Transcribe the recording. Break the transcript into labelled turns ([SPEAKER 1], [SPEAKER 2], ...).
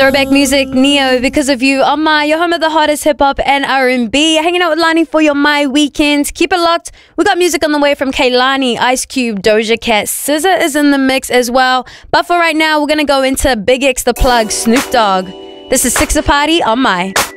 [SPEAKER 1] Throwback music, Neo, Because of You on my, your home of the hottest hip hop and R&B. Hanging out with Lani for your My Weekends. Keep it locked. We got music on the way from Kehlani, Ice Cube, Doja Cat. SZA is in the mix as well. But for right now, we're gonna go into Big X the Plug, Snoop Dogg. This is Six a Party on my.